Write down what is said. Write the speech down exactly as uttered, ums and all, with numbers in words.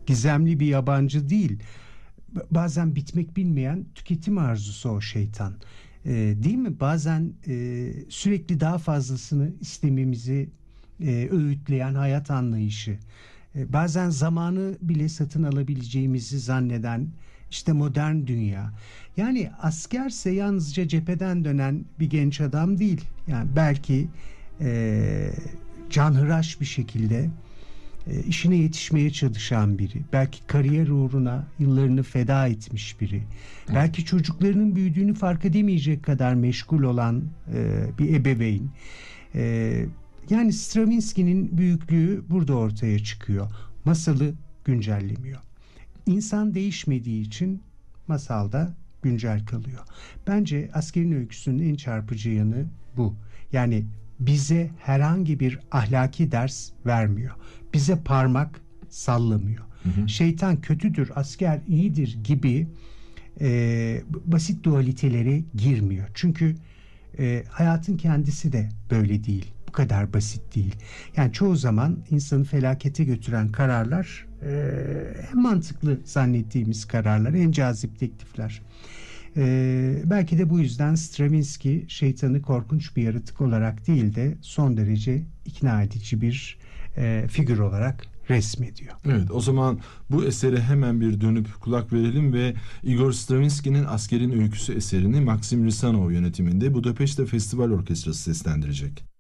gizemli bir yabancı değil. Bazen bitmek bilmeyen tüketim arzusu o şeytan. E, değil mi? Bazen e, sürekli daha fazlasını istememizi e, öğütleyen hayat anlayışı. E, bazen zamanı bile satın alabileceğimizi zanneden işte modern dünya. Yani askerse yalnızca cepheden dönen bir genç adam değil. Yani belki e, canhıraş bir şekilde e, işine yetişmeye çalışan biri. Belki kariyer uğruna yıllarını feda etmiş biri. Hı. Belki çocuklarının büyüdüğünü fark edemeyecek kadar meşgul olan e, bir ebeveyn. E, yani Stravinsky'nin büyüklüğü burada ortaya çıkıyor. Masalı güncellemiyor. İnsan değişmediği için masalda güncel kalıyor. Bence Asker'in öyküsünün en çarpıcı yanı bu. Yani bize herhangi bir ahlaki ders vermiyor. Bize parmak sallamıyor. Hı hı. Şeytan kötüdür, asker iyidir gibi e, basit dualitelere girmiyor. Çünkü e, hayatın kendisi de böyle değil. Bu kadar basit değil. Yani çoğu zaman insanı felakete götüren kararlar e, en mantıklı zannettiğimiz kararlar, en cazip teklifler. E, belki de bu yüzden Stravinsky şeytanı korkunç bir yaratık olarak değil de son derece ikna edici bir e, figür olarak resmediyor. Evet, o zaman bu esere hemen bir dönüp kulak verelim ve Igor Stravinsky'nin Asker'in Öyküsü eserini Maxim Rısanov yönetiminde Budapeşte Festival Orkestrası seslendirecek.